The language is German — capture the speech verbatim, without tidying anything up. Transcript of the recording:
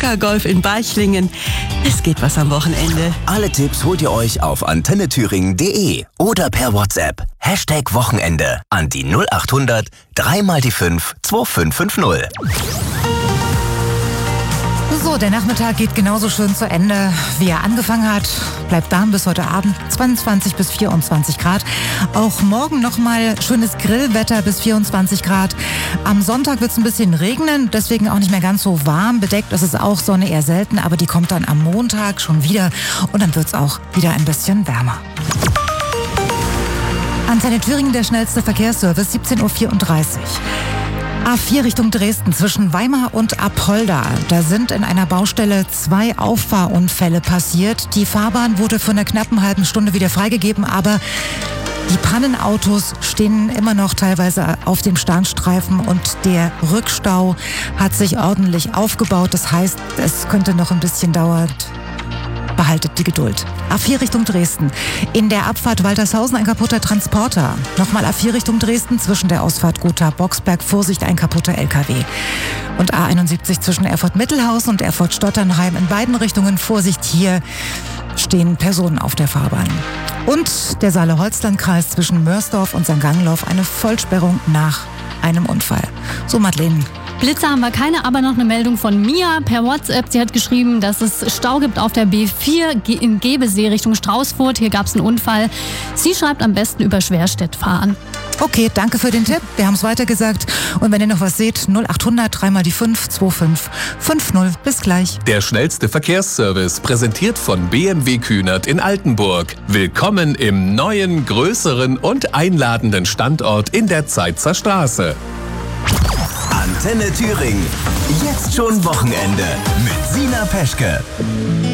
K Golf in Beichlingen. Es geht was am Wochenende. Alle Tipps holt ihr euch auf antenne thüringen punkt de oder per WhatsApp. Hashtag Wochenende an die null acht hundert drei mal die fünf zwei fünf fünf null. So, der Nachmittag geht genauso schön zu Ende, wie er angefangen hat. Bleibt warm bis heute Abend, zweiundzwanzig bis vierundzwanzig Grad. Auch morgen nochmal schönes Grillwetter bis vierundzwanzig Grad. Am Sonntag wird es ein bisschen regnen, deswegen auch nicht mehr ganz so warm. Bedeckt ist es auch, Sonne eher selten, aber die kommt dann am Montag schon wieder und dann wird es auch wieder ein bisschen wärmer. Antenne Thüringen, der schnellste Verkehrsservice, siebzehn Uhr vierunddreißig. A vier Richtung Dresden zwischen Weimar und Apolda. Da sind in einer Baustelle zwei Auffahrunfälle passiert. Die Fahrbahn wurde für eine knappen halben Stunde wieder freigegeben, aber die Pannenautos stehen immer noch teilweise auf dem Starnstreifen und der Rückstau hat sich ordentlich aufgebaut. Das heißt, es könnte noch ein bisschen dauern. Behaltet die Geduld. A vier Richtung Dresden. In der Abfahrt Waltershausen ein kaputter Transporter. Nochmal A vier Richtung Dresden zwischen der Ausfahrt Gotha-Boxberg. Vorsicht, ein kaputter L K W. Und A einundsiebzig zwischen Erfurt-Mittelhausen und Erfurt-Stotternheim. In beiden Richtungen Vorsicht, hier stehen Personen auf der Fahrbahn. Und der Saale-Holzland-Kreis zwischen Mörsdorf und Sankt Ganglauf. Eine Vollsperrung nach einem Unfall. So, Madeleine. Blitzer haben wir keine, aber noch eine Meldung von Mia per WhatsApp. Sie hat geschrieben, dass es Stau gibt auf der B vier in Gebesee Richtung Straußfurt. Hier gab es einen Unfall. Sie schreibt, am besten über Schwerstedt fahren. Okay, danke für den Tipp. Wir haben es weitergesagt. Und wenn ihr noch was seht, null acht hundert drei mal die fünf zwei fünf fünf null. Bis gleich. Der schnellste Verkehrsservice, präsentiert von B M W Kühnert in Altenburg. Willkommen im neuen, größeren und einladenden Standort in der Zeitzer Straße. Antenne Thüringen. Jetzt schon Wochenende mit Sina Peschke.